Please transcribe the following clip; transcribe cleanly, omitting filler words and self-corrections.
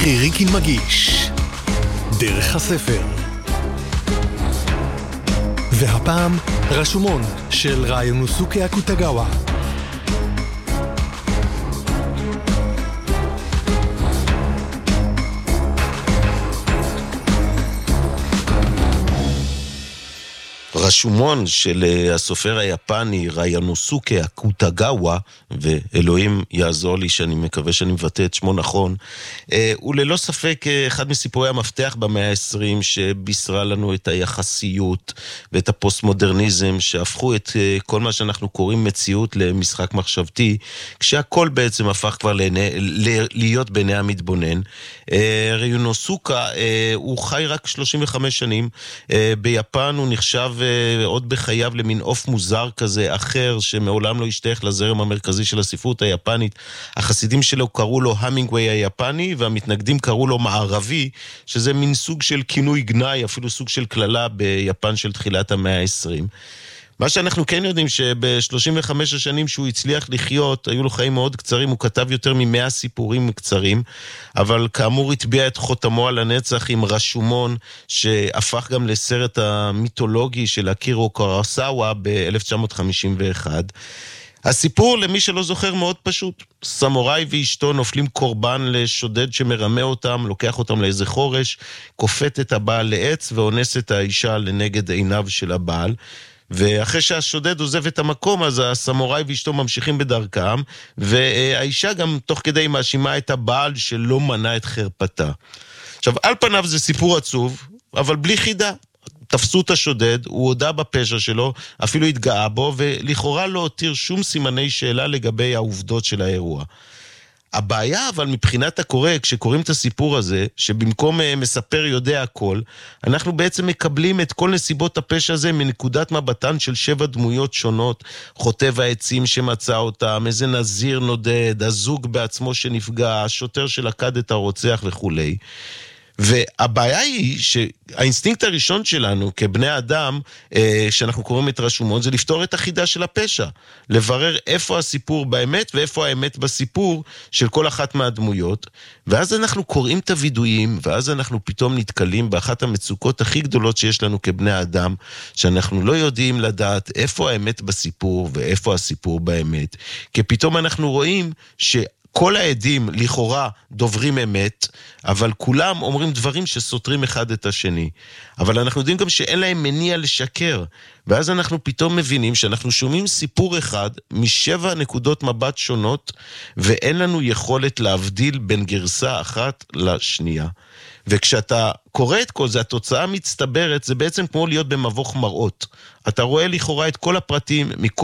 מירי ריקין מגיש דרך הספר. והפעם רשומון של ריינוסוקי אקוטגאווה. רשומון של הסופר היפני ריינוסוקי אקוטגאווה, ואלוהים יעזור לי שאני מקווה שאני מבטא את שמו נכון, הוא ללא ספק אחד מסיפורי המפתח במאה ה-20 שבישרה לנו את היחסיות ואת הפוסט-מודרניזם שהפכו את כל מה שאנחנו קוראים מציאות למשחק מחשבתי, כשהכל בעצם הפך כבר להיות בעיני המתבונן. ריינוסוקה הוא חי רק 35 שנים, ביפן הוא נחשב עוד בחייו למין עוף מוזר כזה אחר שמעולם לא השתייך לזרם המרכזי של הספרות היפנית. החסידים שלו קראו לו המינגווי היפני, והמתנגדים קראו לו מערבי, שזה מין סוג של כינוי גנאי, אפילו סוג של כללה ביפן של תחילת המאה ה-20. מה שאנחנו כן יודעים שב-35 השנים שהוא הצליח לחיות, היו לו חיים מאוד קצרים, הוא כתב יותר מ-100 סיפורים קצרים, אבל כאמור הטביע את חותמו על הנצח עם רשומון, שהפך גם לסרט המיתולוגי של אקירו קורוסאווה ב-1951. הסיפור, למי שלא זוכר, מאוד פשוט. סמוראי ואשתו נופלים קורבן לשודד שמרמה אותם, לוקח אותם לאיזה חורש, כופת את הבעל לעץ ואונס את האישה לנגד עיניו של הבעל. ואחרי שהשודד עוזב את המקום, אז הסמוראי ואשתו ממשיכים בדרכם, והאישה גם תוך כדי מאשימה את הבעל שלא מנע את חרפתה. עכשיו, על פניו זה סיפור עצוב, אבל בלי חידה. תפסו את השודד, הוא הודה בפשע שלו, אפילו התגאה בו, ולכאורה לא הותיר שום סימני שאלה לגבי העובדות של האירוע. הבעיה אבל מבחינת הקורא, כשקוראים את הסיפור הזה, שבמקום מספר יודע הכל, אנחנו בעצם מקבלים את כל נסיבות הפשע הזה מנקודת מבטן של 7 דמויות שונות, חוטב העצים שמצא אותם, איזה נזיר נודד, הזוג בעצמו שנפגע, השוטר שלכד את הרוצח וכו'. והבעיה היא שהאינסטינקט הראשון שלנו כבני אדם, שאנחנו קוראים את רשומון, זה לפתור את החידה של הפשע, לברר איפה הסיפור באמת ואיפה האמת בסיפור של כל אחת מהדמויות, ואז אנחנו קוראים את הוידויים, ואז אנחנו פתאום נתקלים באחת המצוקות הכי גדולות שיש לנו כבני אדם, שאנחנו לא יודעים לדעת איפה האמת בסיפור ואיפה הסיפור באמת, כי פתאום אנחנו רואים כל העדים לכאורה דוברים אמת, אבל כולם אומרים דברים שסותרים אחד את השני. אבל אנחנו יודעים גם שאין להם מניע לשקר, ואז אנחנו פתאום מבינים שאנחנו שומעים סיפור אחד מ7 נקודות מבט שונות, ואין לנו יכולת להבדיל בין גרסה אחת לשנייה. וכשאתה קורא את כל זה, התוצאה מצטברת, זה בעצם כמו להיות במבוך מראות. אתה רואה לכאורה את כל הפרטים מכל